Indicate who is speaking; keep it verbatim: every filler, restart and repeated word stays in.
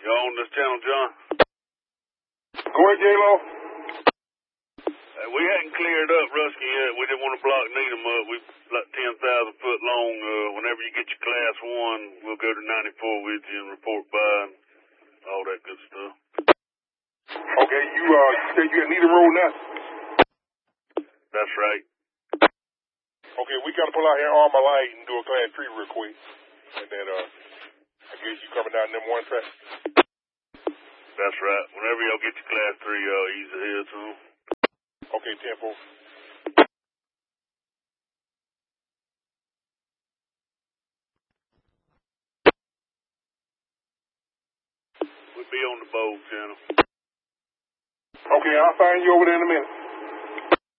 Speaker 1: You on this channel, John?
Speaker 2: Go ahead, J-Lo.
Speaker 1: Uh, we hadn't cleared up Ruskin yet. We didn't want to block Needham up. We like ten thousand foot long. Uh, whenever you get your class one, we'll go to ninety-four with you and report by and all that good stuff.
Speaker 2: Okay, you uh, you said you at Needham Road now?
Speaker 1: That's right.
Speaker 2: Okay, we got to pull out here on my light and do a class three real quick. And then, uh, I guess you coming down them one track?
Speaker 1: That's right. Whenever y'all get your class three, y'all ease ahead to them.
Speaker 2: Okay, ten four.
Speaker 1: We'll be on the Bold channel.
Speaker 2: Okay, I'll find you over there in a minute.